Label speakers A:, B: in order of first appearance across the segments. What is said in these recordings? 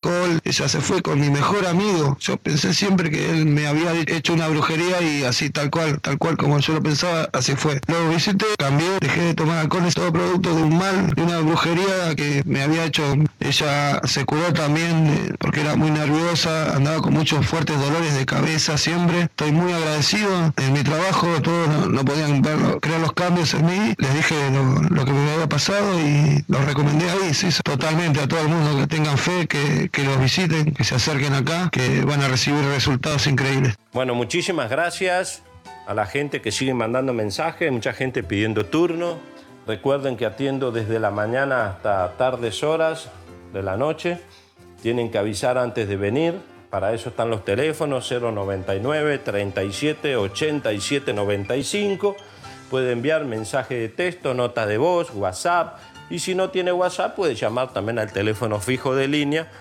A: alcohol. Ella se fue con mi mejor amigo. Yo pensé siempre que él me había hecho una brujería y así tal cual como yo lo pensaba, así fue. Lo visité, cambié, dejé de tomar alcohol, es todo producto de un mal, de una brujería que me había hecho. Ella se curó también porque era muy nerviosa, andaba con muchos fuertes dolores de cabeza siempre. Estoy muy agradecido. En mi trabajo todos no podían crear los cambios en mí. Les dije lo que me había pasado y los recomendé ahí, sí, totalmente a todo el mundo que tengan fe, que los visiten, que se acerquen acá, que van a recibir resultados increíbles.
B: Bueno, muchísimas gracias a la gente que sigue mandando mensajes, mucha gente pidiendo turno. Recuerden que atiendo desde la mañana hasta tardes horas de la noche. Tienen que avisar antes de venir. Para eso están los teléfonos 099 37 87 95. Puede enviar mensaje de texto, nota de voz, WhatsApp. Y si no tiene WhatsApp, puede llamar también al teléfono fijo de línea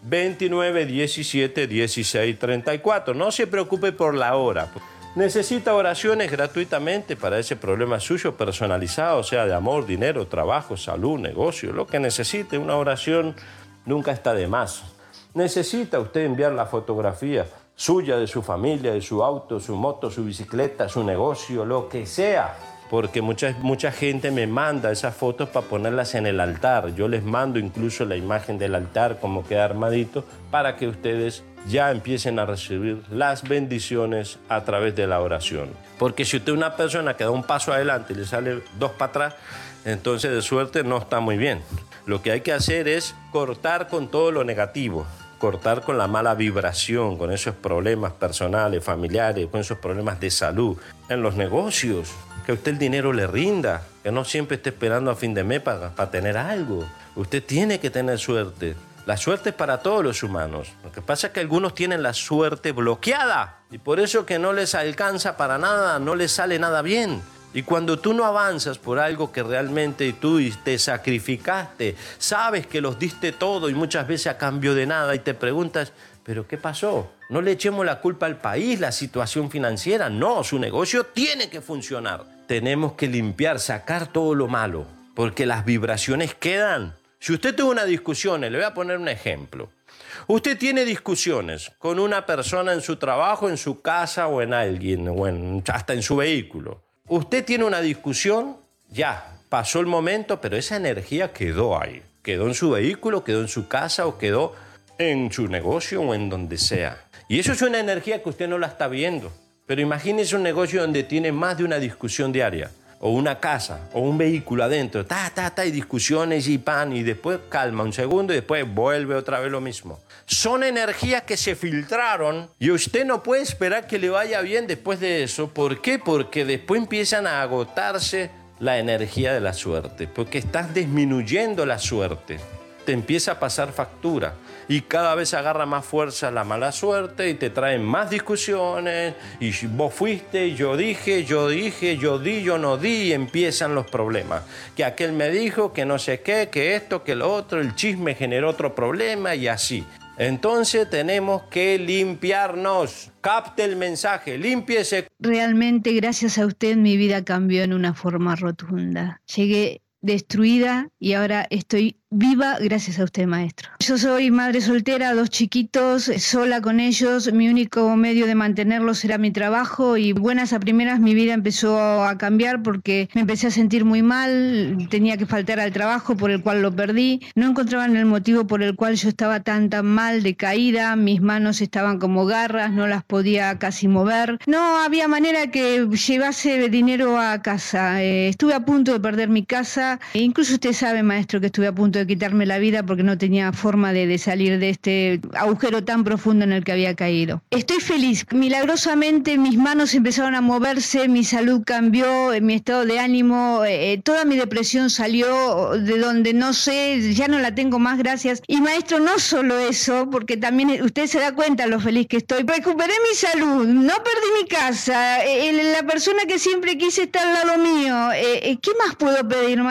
B: 29 17 16 34. No se preocupe por la hora. Necesita oraciones gratuitamente para ese problema suyo personalizado, sea de amor, dinero, trabajo, salud, negocio, lo que necesite. Una oración nunca está de más. Necesita usted enviar la fotografía suya, de su familia, de su auto, su moto, su bicicleta, su negocio, lo que sea. Porque mucha gente me manda esas fotos para ponerlas en el altar. Yo les mando incluso la imagen del altar, como queda armadito, para que ustedes ya empiecen a recibir las bendiciones a través de la oración. Porque si usted es una persona que da un paso adelante y le sale dos para atrás, entonces de suerte no está muy bien. Lo que hay que hacer es cortar con todo lo negativo, cortar con la mala vibración, con esos problemas personales, familiares, con esos problemas de salud, en los negocios, que a usted el dinero le rinda, que no siempre esté esperando a fin de mes para tener algo. Usted tiene que tener suerte. La suerte es para todos los humanos. Lo que pasa es que algunos tienen la suerte bloqueada y por eso que no les alcanza para nada, no les sale nada bien. Y cuando tú no avanzas por algo que realmente tú te sacrificaste, sabes que los diste todo y muchas veces a cambio de nada y te preguntas, ¿pero qué pasó? No le echemos la culpa al país, la situación financiera. No, su negocio tiene que funcionar. Tenemos que limpiar, sacar todo lo malo, porque las vibraciones quedan. Si usted tuvo una discusión, le voy a poner un ejemplo. Usted tiene discusiones con una persona en su trabajo, en su casa o en alguien, o hasta en su vehículo. Usted tiene una discusión, ya, pasó el momento, pero esa energía quedó ahí. Quedó en su vehículo, quedó en su casa o quedó en su negocio o en donde sea. Y eso es una energía que usted no la está viendo. Pero imagínese un negocio donde tiene más de una discusión diaria. O una casa, o un vehículo adentro. Y discusiones y pan. Y después calma un segundo y después vuelve otra vez lo mismo. Son energías que se filtraron y usted no puede esperar que le vaya bien después de eso. ¿Por qué? Porque después empiezan a agotarse la energía de la suerte. Porque estás disminuyendo la suerte. Te empieza a pasar factura y cada vez agarra más fuerza la mala suerte y te traen más discusiones y vos fuiste, yo dije, yo di, yo no di y empiezan los problemas. Que aquel me dijo, que no sé qué, que esto, que lo otro, el chisme generó otro problema y así. Entonces tenemos que limpiarnos. Capte el mensaje, límpiese.
C: Realmente gracias a usted mi vida cambió en una forma rotunda. Llegué destruida y ahora estoy viva gracias a usted, maestro. Yo soy madre soltera, 2 chiquitos, sola con ellos. Mi único medio de mantenerlos era mi trabajo y buenas a primeras mi vida empezó a cambiar porque me empecé a sentir muy mal, tenía que faltar al trabajo por el cual lo perdí. No encontraban el motivo por el cual yo estaba tan mal, decaída, mis manos estaban como garras, no las podía casi mover. No había manera que llevase dinero a casa. Estuve a punto de perder mi casa. Incluso usted sabe, maestro, que estuve a punto de quitarme la vida porque no tenía forma de salir de este agujero tan profundo en el que había caído. Estoy feliz. Milagrosamente mis manos empezaron a moverse, mi salud cambió, mi estado de ánimo, toda mi depresión salió de donde no sé, ya no la tengo más, gracias. Y maestro, no solo eso, porque también usted se da cuenta lo feliz que estoy. Recuperé mi salud, no perdí mi casa, la persona que siempre quise está al lado mío. ¿Qué más puedo pedir, maestro?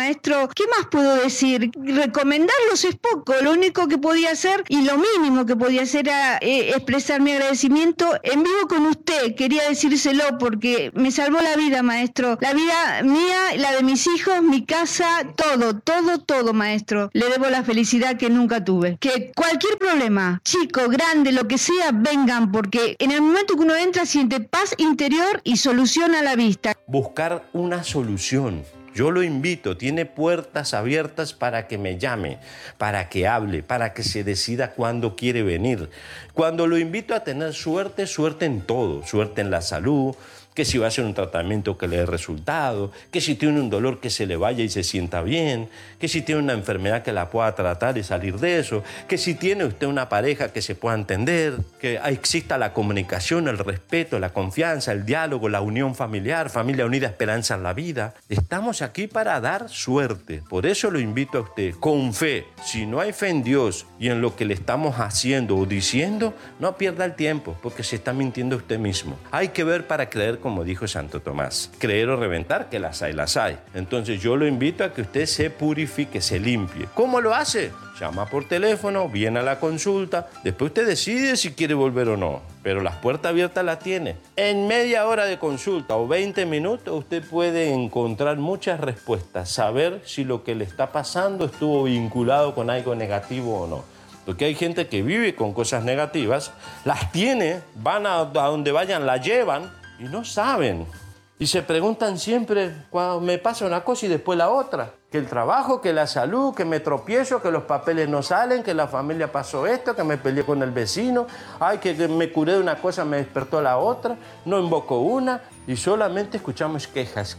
C: maestro, ¿qué más puedo decir? Recomendarlos es poco, lo único que podía hacer y lo mínimo que podía hacer era expresar mi agradecimiento en vivo con usted. Quería decírselo porque me salvó la vida, maestro. La vida mía, la de mis hijos, mi casa, todo, maestro. Le debo la felicidad que nunca tuve. Que cualquier problema, chico, grande, lo que sea, vengan, porque en el momento que uno entra siente paz interior y solución a la vista.
B: Buscar una solución. Yo lo invito, tiene puertas abiertas para que me llame, para que hable, para que se decida cuándo quiere venir. Cuando lo invito a tener suerte, suerte en todo, suerte en la salud, que si va a hacer un tratamiento que le dé resultado, que si tiene un dolor que se le vaya y se sienta bien, que si tiene una enfermedad que la pueda tratar y salir de eso, que si tiene usted una pareja que se pueda entender, que exista la comunicación, el respeto, la confianza, el diálogo, la unión familiar, familia unida, esperanza en la vida. Estamos aquí para dar suerte, por eso lo invito a usted, con fe. Si no hay fe en Dios y en lo que le estamos haciendo o diciendo, no pierda el tiempo, porque se está mintiendo usted mismo. Hay que ver para creer, como dijo Santo Tomás. Creer o reventar, que las hay, las hay. Entonces yo lo invito a que usted se purifique, se limpie. ¿Cómo lo hace? Llama por teléfono, viene a la consulta, después usted decide si quiere volver o no, pero las puertas abiertas las tiene. En media hora de consulta o 20 minutos usted puede encontrar muchas respuestas, saber si lo que le está pasando estuvo vinculado con algo negativo o no. Porque hay gente que vive con cosas negativas, las tiene, van a donde vayan, la llevan y no saben. Y se preguntan siempre cuando me pasa una cosa y después la otra. Que el trabajo, que la salud, que me tropiezo, que los papeles no salen, que la familia pasó esto, que me peleé con el vecino, ay, que me curé de una cosa, me despertó la otra, no invocó una, y solamente escuchamos quejas.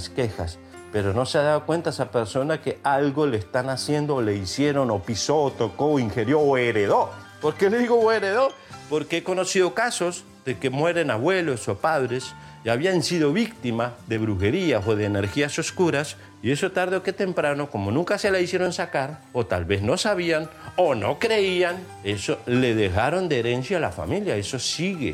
B: Pero no se ha dado cuenta esa persona que algo le están haciendo, o le hicieron, o pisó, o tocó, o ingirió, o heredó. ¿Por qué le digo o heredó? Porque he conocido casos de que mueren abuelos o padres y habían sido víctimas de brujerías o de energías oscuras, y eso tarde o que temprano, como nunca se la hicieron sacar, o tal vez no sabían, o no creían, eso le dejaron de herencia a la familia. Eso sigue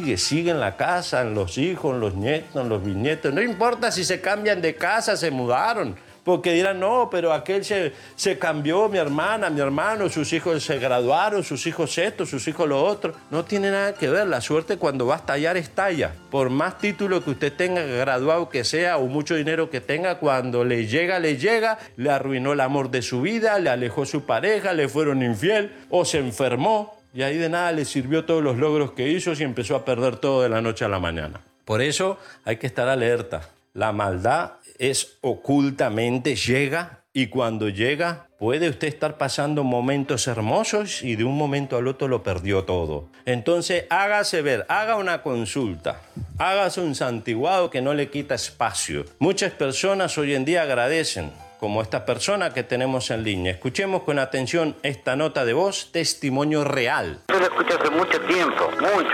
B: en la casa, en los hijos, en los nietos, en los bisnietos. No importa si se cambian de casa, se mudaron. Porque dirán, no, pero aquel se cambió, mi hermana, mi hermano, sus hijos se graduaron, sus hijos esto, sus hijos lo otro. No tiene nada que ver. La suerte cuando va a estallar, estalla. Por más título que usted tenga, graduado que sea, o mucho dinero que tenga, cuando le llega, le arruinó el amor de su vida, le alejó su pareja, le fueron infiel, o se enfermó. Y ahí de nada le sirvió todos los logros que hizo y empezó a perder todo de la noche a la mañana. Por eso hay que estar alerta. La maldad es ocultamente, llega, y cuando llega puede usted estar pasando momentos hermosos y de un momento al otro lo perdió todo. Entonces hágase ver, haga una consulta, hágase un santiguado que no le quita espacio. Muchas personas hoy en día agradecen, como esta persona que tenemos en línea. Escuchemos con atención esta nota de voz, testimonio real.
D: Yo lo escucho hace mucho tiempo.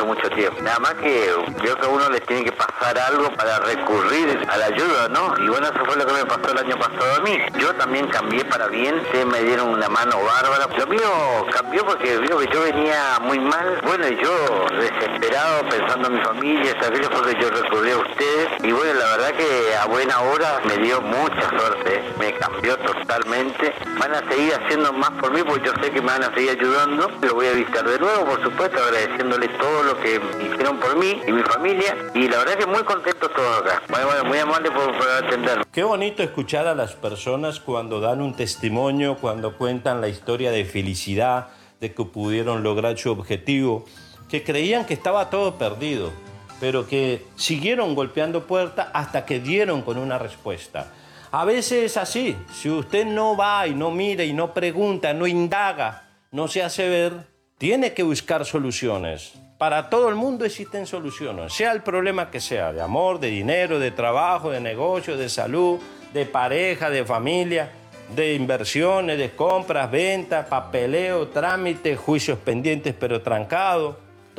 D: Nada más que creo que a uno le tiene que pasar algo para recurrir a la ayuda, ¿no? Y bueno, eso fue lo que me pasó el año pasado a mí. Yo también cambié para bien, ustedes me dieron una mano bárbara. Lo mío cambió porque yo venía muy mal. Bueno, y yo desesperado, pensando en mi familia, aquello fue que yo recurrí a ustedes. Y bueno, la verdad que a buena hora me dio mucha suerte. Me cambió totalmente. Van a seguir haciendo más por mí porque yo sé que me van a seguir ayudando. Lo voy a visitar de nuevo, por supuesto, agradeciéndoles todo lo que hicieron por mí y mi familia. Y la verdad que muy contentos todos acá. Bueno, muy amable por atenderme.
B: Qué bonito escuchar a las personas cuando dan un testimonio, cuando cuentan la historia de felicidad, de que pudieron lograr su objetivo, que creían que estaba todo perdido, pero que siguieron golpeando puertas hasta que dieron con una respuesta. A veces es así. Si usted no va y no mira y no pregunta, no indaga, no se hace ver, tiene que buscar soluciones. Para todo el mundo existen soluciones, sea el problema que sea, de amor, de dinero, de trabajo, de negocio, de salud, de pareja, de familia, de inversiones, de compras, ventas, papeleo, trámites, juicios pendientes pero trancados.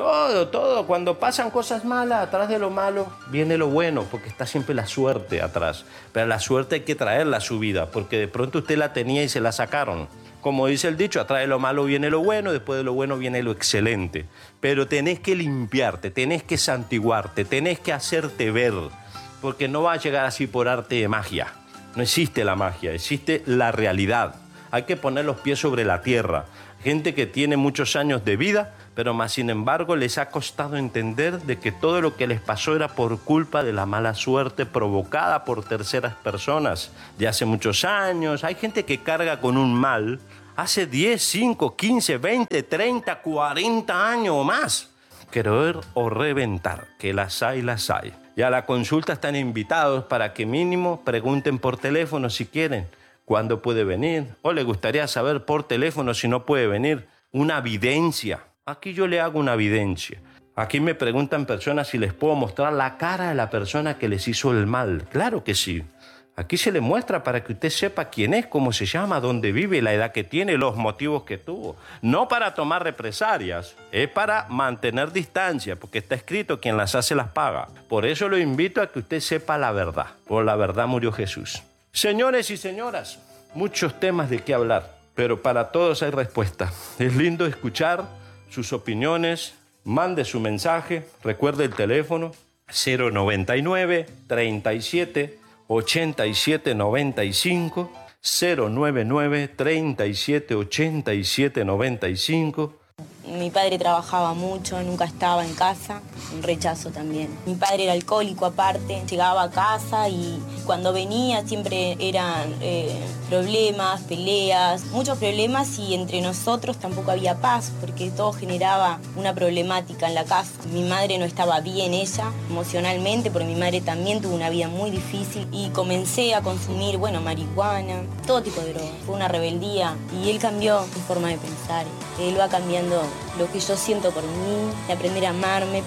B: Todo. Cuando pasan cosas malas, atrás de lo malo viene lo bueno, porque está siempre la suerte atrás. Pero la suerte hay que traerla a su vida, porque de pronto usted la tenía y se la sacaron. Como dice el dicho, atrás de lo malo viene lo bueno, después de lo bueno viene lo excelente. Pero tenés que limpiarte, tenés que santiguarte, tenés que hacerte ver, porque no va a llegar así por arte de magia. No existe la magia, existe la realidad. Hay que poner los pies sobre la tierra. Gente que tiene muchos años de vida, pero más sin embargo les ha costado entender de que todo lo que les pasó era por culpa de la mala suerte provocada por terceras personas de hace muchos años. Hay gente que carga con un mal hace 10, 5, 15, 20, 30, 40 años o más. Querer o reventar, que las hay, las hay. Y a la consulta están invitados para que mínimo pregunten por teléfono si quieren cuándo puede venir, o le gustaría saber por teléfono si no puede venir. Una evidencia. Aquí yo le hago una evidencia. Aquí me preguntan personas si les puedo mostrar la cara de la persona que les hizo el mal. Claro que sí. Aquí se le muestra para que usted sepa quién es, cómo se llama, dónde vive, la edad que tiene, los motivos que tuvo. No para tomar represalias, es para mantener distancia, porque está escrito: quien las hace las paga. Por eso lo invito a que usted sepa la verdad. Por la verdad murió Jesús. Señores y señoras, muchos temas de qué hablar, pero para todos hay respuesta. Es lindo escuchar sus opiniones. Mande su mensaje. Recuerde el teléfono 099 37 87 95, 099 37 87 95.
E: Mi padre trabajaba mucho, nunca estaba en casa, un rechazo también. Mi padre era alcohólico aparte, llegaba a casa y cuando venía siempre eran problemas, peleas, muchos problemas, y entre nosotros tampoco había paz porque todo generaba una problemática en la casa. Mi madre no estaba bien ella emocionalmente porque mi madre también tuvo una vida muy difícil y comencé a consumir, marihuana, todo tipo de drogas. Fue una rebeldía y él cambió mi forma de pensar. Él va cambiando lo que yo siento por mí, de aprender a amarme.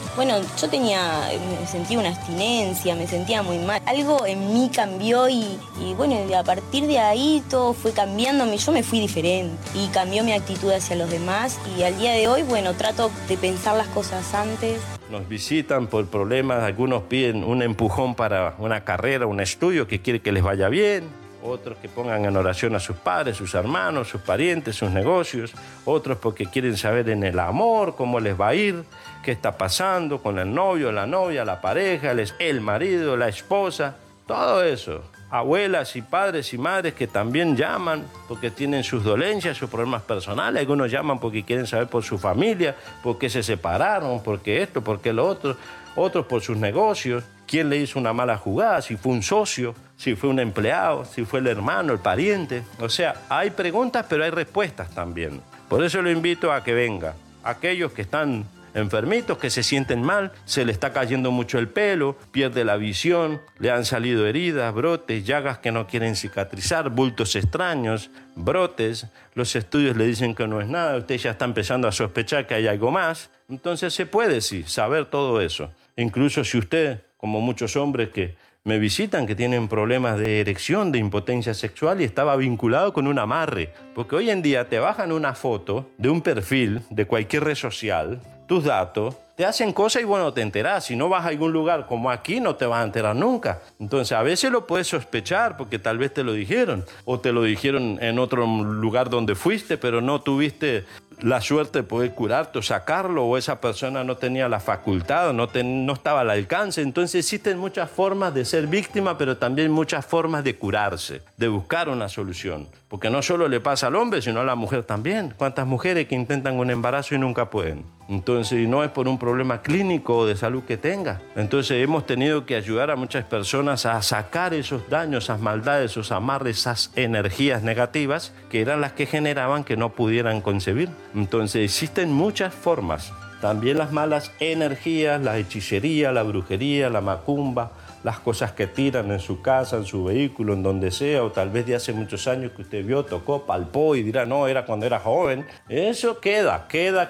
E: Me sentía una abstinencia, me sentía muy mal. Algo en mí cambió y a partir de ahí todo fue cambiándome. Yo me fui diferente y cambió mi actitud hacia los demás y al día de hoy, trato de pensar las cosas antes.
B: Nos visitan por problemas, algunos piden un empujón para una carrera, un estudio que quiere que les vaya bien. Otros que pongan en oración a sus padres, sus hermanos, sus parientes, sus negocios. Otros porque quieren saber en el amor cómo les va a ir, qué está pasando con el novio, la novia, la pareja, el marido, la esposa. Todo eso. Abuelas y padres y madres que también llaman porque tienen sus dolencias, sus problemas personales. Algunos llaman porque quieren saber por su familia, por qué se separaron, por qué esto, por qué lo otro. Otros por sus negocios. ¿Quién le hizo una mala jugada? Si fue un socio, si fue un empleado, si fue el hermano, el pariente. O sea, hay preguntas, pero hay respuestas también. Por eso lo invito a que venga. Aquellos que están enfermitos, que se sienten mal, se le está cayendo mucho el pelo, pierde la visión, le han salido heridas, brotes, llagas que no quieren cicatrizar, bultos extraños, brotes. Los estudios le dicen que no es nada, usted ya está empezando a sospechar que hay algo más. Entonces se puede, sí, saber todo eso. Incluso si usted, como muchos hombres que me visitan, que tienen problemas de erección, de impotencia sexual, y estaba vinculado con un amarre. Porque hoy en día te bajan una foto de un perfil de cualquier red social, tus datos, te hacen cosas y te enterás. Si no vas a algún lugar como aquí, no te vas a enterar nunca. Entonces a veces lo puedes sospechar porque tal vez te lo dijeron, o te lo dijeron en otro lugar donde fuiste, pero no tuviste la suerte de poder curarte o sacarlo, o esa persona no tenía la facultad, no estaba al alcance. Entonces existen muchas formas de ser víctima, pero también muchas formas de curarse, de buscar una solución. Porque no solo le pasa al hombre, sino a la mujer también. ¿Cuántas mujeres que intentan un embarazo y nunca pueden? Entonces, y no es por un problema clínico o de salud que tenga. Entonces hemos tenido que ayudar a muchas personas a sacar esos daños, esas maldades, esos amarres, esas energías negativas que eran las que generaban que no pudieran concebir. Entonces existen muchas formas. También las malas energías, la hechicería, la brujería, la macumba, las cosas que tiran en su casa, en su vehículo, en donde sea, o tal vez de hace muchos años que usted vio, tocó, palpó y dirá, no, era cuando era joven. Eso queda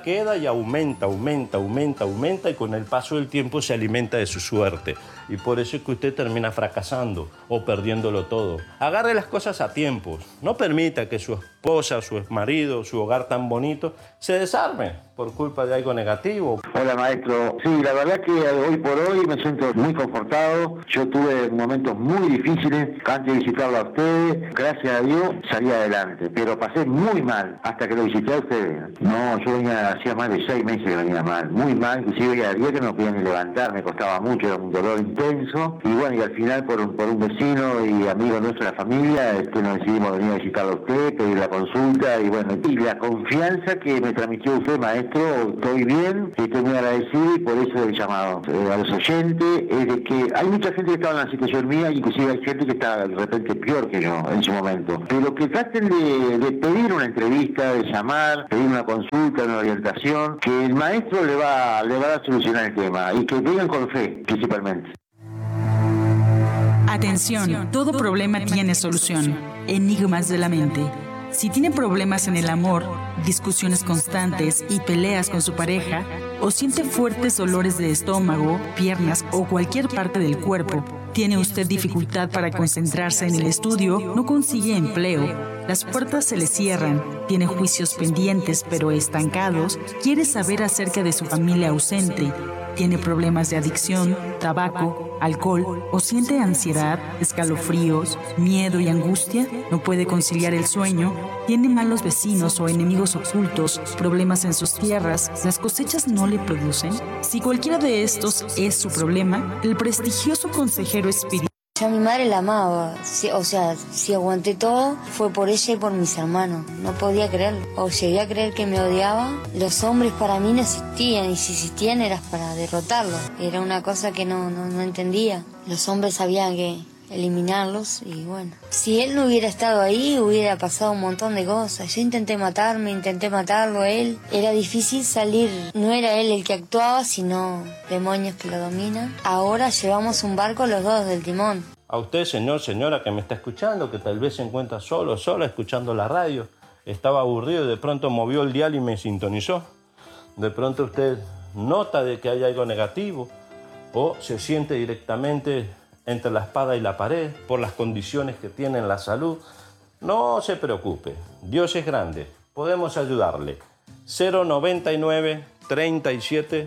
B: y aumenta, y con el paso del tiempo se alimenta de su suerte. Y por eso es que usted termina fracasando o perdiéndolo todo. Agarre las cosas a tiempo. No permita que su esposa, su marido, su hogar tan bonito se desarme. por culpa de algo negativo.
F: Hola maestro, sí, la verdad que hoy por hoy me siento muy confortado. Yo tuve momentos muy difíciles antes de visitarlo a ustedes. Gracias a Dios salí adelante, pero pasé muy mal hasta que lo visité a ustedes. No, yo venía, hacía más de 6 meses que venía mal, muy mal, inclusive había días que no podía ni levantar, me costaba mucho, era un dolor intenso. Y bueno, y al final por un vecino y amigo nuestro de la familia, nos decidimos venir a visitarlo a usted, pedir la consulta y bueno, y la confianza que me transmitió usted, maestro, estoy bien, estoy muy agradecido y por eso el llamado a los oyentes es de que hay mucha gente que estaba en la situación mía, inclusive hay gente que está de repente peor que yo en su momento, pero que traten de pedir una entrevista, de llamar, pedir una consulta, una orientación, que el maestro le va a dar a solucionar el tema y que vengan con fe principalmente.
G: Atención, todo problema tiene solución. Enigmas de la mente. Si tiene problemas en el amor, discusiones constantes y peleas con su pareja, o siente fuertes dolores de estómago, piernas o cualquier parte del cuerpo, tiene usted dificultad para concentrarse en el estudio, no consigue empleo, las puertas se le cierran, tiene juicios pendientes pero estancados, quiere saber acerca de su familia ausente, tiene problemas de adicción, tabaco, alcohol o siente ansiedad, escalofríos, miedo y angustia, no puede conciliar el sueño, tiene malos vecinos o enemigos ocultos, problemas en sus tierras, las cosechas no le producen. Si cualquiera de estos es su problema, el prestigioso consejero espiritual.
H: Yo a mi madre la amaba, si aguanté todo fue por ella y por mis hermanos, no podía creerlo, o llegué a creer que me odiaba. Los hombres para mí no existían y si existían era para derrotarlos, era una cosa que no entendía. Los hombres sabían que eliminarlos y bueno, si él no hubiera estado ahí hubiera pasado un montón de cosas. Yo intenté matarlo a él, era difícil salir, no era él el que actuaba sino demonios que lo dominan. Ahora llevamos un barco los dos del timón.
B: A usted, señor, señora que me está escuchando, que tal vez se encuentra sola escuchando la radio, estaba aburrido y de pronto movió el dial y me sintonizó. De pronto usted nota de que hay algo negativo o se siente directamente entre la espada y la pared por las condiciones que tiene en la salud. No se preocupe, Dios es grande, podemos ayudarle. 099 37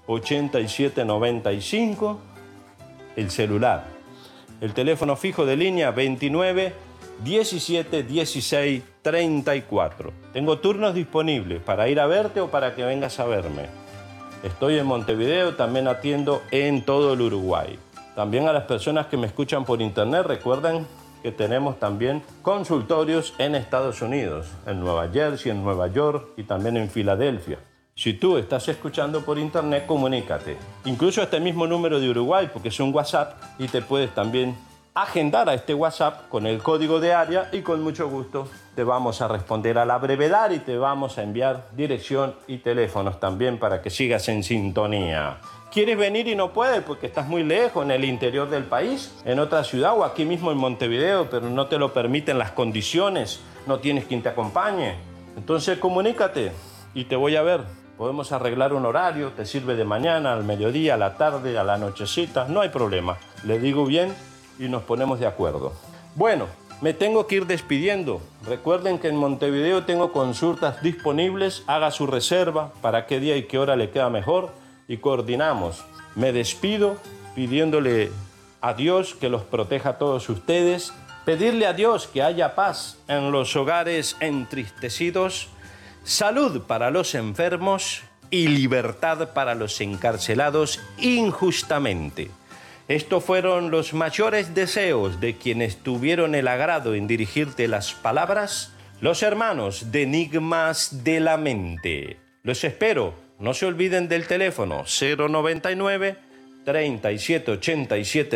B: 87 95, el celular. El teléfono fijo de línea 29 17 16 34. Tengo turnos disponibles para ir a verte o para que vengas a verme. Estoy en Montevideo, también atiendo en todo el Uruguay. También a las personas que me escuchan por internet, recuerden que tenemos también consultorios en Estados Unidos, en Nueva Jersey, en Nueva York y también en Filadelfia. Si tú estás escuchando por internet, comunícate. Incluso a este mismo número de Uruguay, porque es un WhatsApp, y te puedes también agendar a este WhatsApp con el código de área y con mucho gusto te vamos a responder a la brevedad y te vamos a enviar dirección y teléfonos también para que sigas en sintonía. ¿Quieres venir y no puedes porque estás muy lejos en el interior del país, en otra ciudad o aquí mismo en Montevideo, pero no te lo permiten las condiciones, no tienes quien te acompañe? Entonces comunícate y te voy a ver. Podemos arreglar un horario, te sirve de mañana, al mediodía, a la tarde, a la nochecita, no hay problema. Le digo bien y nos ponemos de acuerdo. Bueno, me tengo que ir despidiendo. Recuerden que en Montevideo tengo consultas disponibles, haga su reserva para qué día y qué hora le queda mejor y coordinamos. Me despido pidiéndole a Dios que los proteja a todos ustedes, pedirle a Dios que haya paz en los hogares entristecidos, salud para los enfermos y libertad para los encarcelados injustamente. Estos fueron los mayores deseos de quienes tuvieron el agrado en dirigirte las palabras, los hermanos de Enigmas de la Mente. Los espero, no se olviden del teléfono 099 37 87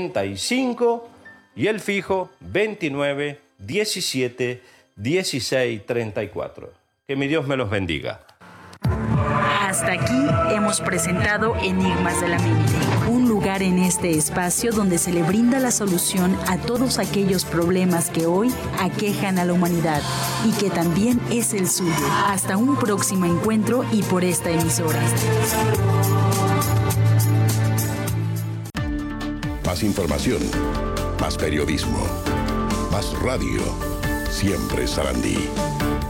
B: 95 y el fijo 29 17 16 34. Que mi Dios me los bendiga.
G: Hasta aquí hemos presentado Enigmas de la Mente, un lugar en este espacio donde se le brinda la solución a todos aquellos problemas que hoy aquejan a la humanidad y que también es el suyo. Hasta un próximo encuentro y por esta emisora.
I: Más información, más periodismo, más radio. Siempre Sarandí.